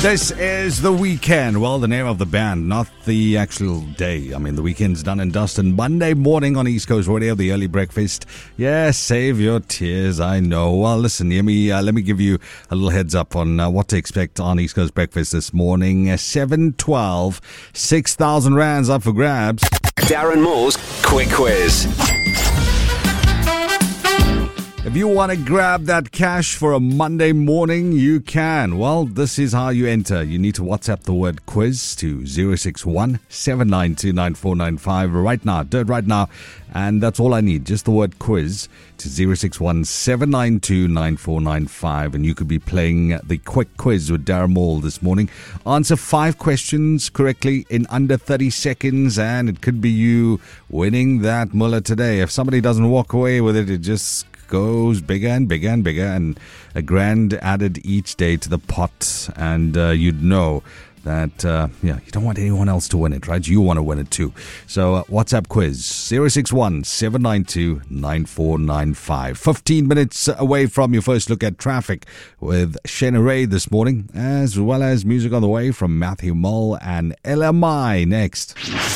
This is The Weekend. Well, the name of the band, not the actual day. I mean, The Weekend's done and dusted. Monday morning on East Coast Radio, the early breakfast. Yes, save your tears, I know. Well, listen, let me give you a little heads up on what to expect on East Coast Breakfast this morning. 7:12, 6,000 rands up for grabs. Darren Moore's Quick Quiz. If you want to grab that cash for a Monday morning, you can. Well, this is how you enter. You need to WhatsApp the word quiz to 061 792 9495 right now. Do it right now. And that's all I need. Just the word quiz to 061 792 9495. And you could be playing the quick quiz with Darren Moore this morning. Answer 5 questions correctly in under 30 seconds. And it could be you winning that mullah today. If somebody doesn't walk away with it, it just goes bigger and bigger and bigger, and a grand added each day to the pot, and you'd know that you don't want anyone else to win it, right? You want to win it too. So WhatsApp quiz 061 792 9495. 15 minutes away from your first look at traffic with Shana Ray this morning, as well as music on the way from Matthew Mull and LMI next.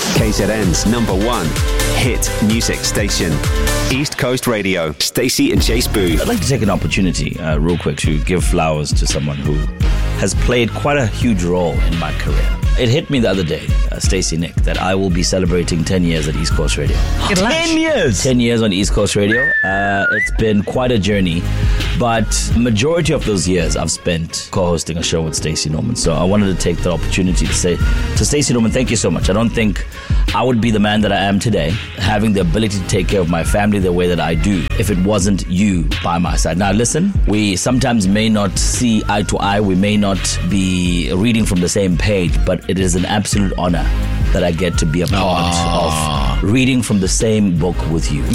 KZN's #1 hit music station, East Coast Radio. Stacey and Chase Boo. I'd like to take an opportunity real quick to give flowers to someone who has played quite a huge role in my career. It hit me the other day, Stacey Nick, that I will be celebrating 10 years at East Coast Radio. 10 years? 10 years on East Coast Radio. It's been quite a journey, but majority of those years I've spent co-hosting a show with Stacey Norman. So I wanted to take the opportunity to say to Stacey Norman, thank you so much. I don't think I would be the man that I am today, having the ability to take care of my family the way that I do, if it wasn't you by my side. Now listen, we sometimes may not see eye to eye, we may not be reading from the same page, but it is an absolute honor that I get to be a part of reading from the same book with you.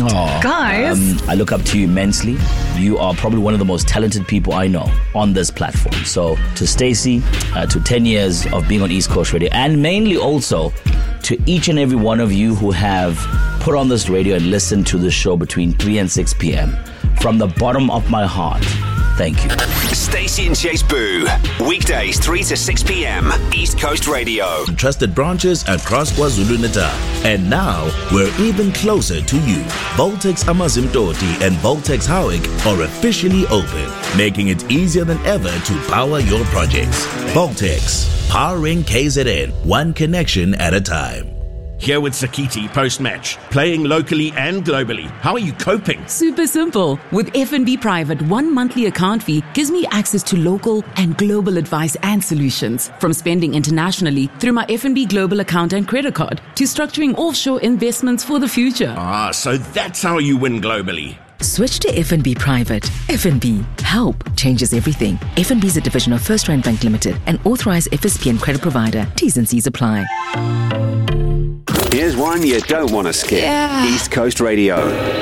Guys! I look up to you immensely. You are probably one of the most talented people I know on this platform. So to Stacey, to 10 years of being on East Coast Radio, and mainly also to each and every one of you who have put on this radio and listened to this show between 3 and 6 p.m. From the bottom of my heart, thank you. Stacey and Chase Boo. Weekdays 3 to 6 p.m. East Coast Radio. Trusted branches across KwaZulu-Natal. And now, we're even closer to you. Voltex Amazimtoti and Voltex Howick are officially open, making it easier than ever to power your projects. Voltex, powering KZN, one connection at a time. Here with Sakiti post-match, playing locally and globally. How are you coping? Super simple. With FNB Private, 1 monthly account fee gives me access to local and global advice and solutions. From spending internationally through my FNB Global account and credit card to structuring offshore investments for the future. So that's how you win globally. Switch to FNB Private. FNB. Help changes everything. FNB is a division of First Rand Bank Limited, an authorized FSPN credit provider. T's and C's apply. Here's one you don't want to skip. East Coast Radio.